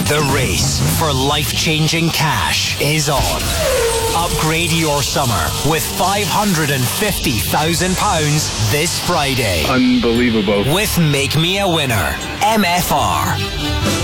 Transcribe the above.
The race for life-changing cash is on. Upgrade your summer with £550,000 this Friday. Unbelievable. With Make Me a Winner. MFR.